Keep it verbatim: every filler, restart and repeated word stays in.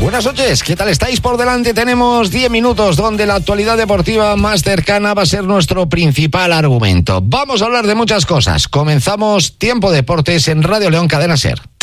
Buenas noches, ¿qué tal estáis? Por delante tenemos diez minutos donde la actualidad deportiva más cercana va a ser nuestro principal argumento. Vamos a hablar de muchas cosas. Comenzamos Tiempo Deportes en Radio León Cadena SER.